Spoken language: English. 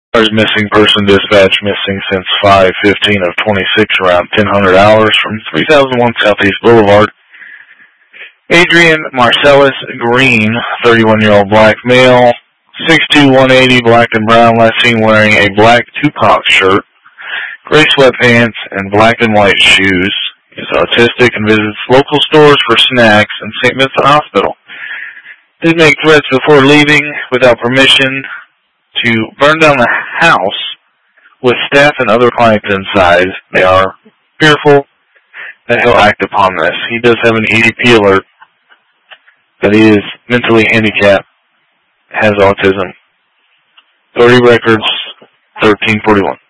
Missing person dispatch missing since 5/15 of 26 around 1000 hours from 3001 Southeast Boulevard. Adrian Marcellus Green, 31-year-old black male, 6'2", 180, black and brown, last seen wearing a black Tupac shirt, gray sweatpants, and black and white shoes. He is autistic and visits local stores for snacks and St. Vincent Hospital. Did make threats before leaving without permission to burn down the house with staff and other clients inside. They are fearful that he'll act upon this. He does have an EDP alert that he is mentally handicapped, has autism. 30 records, 1341.